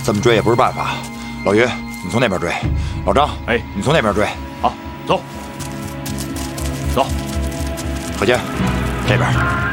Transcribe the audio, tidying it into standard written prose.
这么追也不是办法。老于，你从那边追；老张， 哎， 你从那边追。 好，走，走。 何坚，这边。